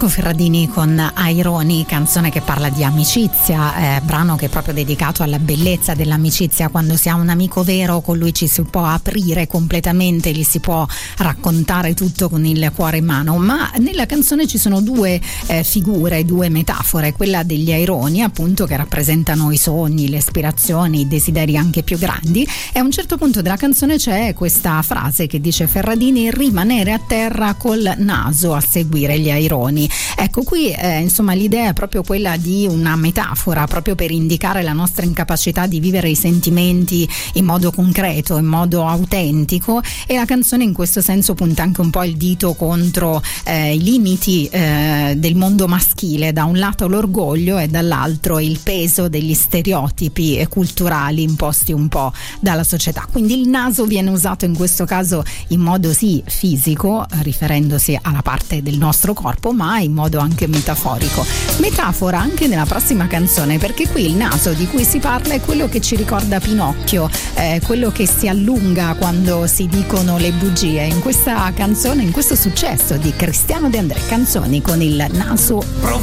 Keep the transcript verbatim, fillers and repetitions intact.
Marco Ferradini con Aironi, canzone che parla di amicizia, eh, brano che è proprio dedicato alla bellezza dell'amicizia. Quando si ha un amico vero, con lui ci si può aprire completamente, gli si può raccontare tutto con il cuore in mano. Ma nella canzone ci sono due eh, figure, due metafore, quella degli aironi appunto, che rappresentano i sogni, le aspirazioni, i desideri anche più grandi, e a un certo punto della canzone c'è questa frase che dice Ferradini: rimanere a terra col naso a seguire gli aironi. Ecco, qui eh, insomma l'idea è proprio quella di una metafora, proprio per indicare la nostra incapacità di vivere i sentimenti in modo concreto, in modo autentico, e la canzone in questo senso punta anche un po' il dito contro eh, i limiti eh, del mondo maschile, da un lato l'orgoglio e dall'altro il peso degli stereotipi e culturali imposti un po' dalla società. Quindi il naso viene usato in questo caso in modo sì fisico, riferendosi alla parte del nostro corpo, ma in modo anche metaforico. Metafora anche nella prossima canzone, perché qui il naso di cui si parla è quello che ci ricorda Pinocchio, eh, quello che si allunga quando si dicono le bugie. In questa canzone, in questo successo di Cristiano De André, Canzoni con il naso. Provo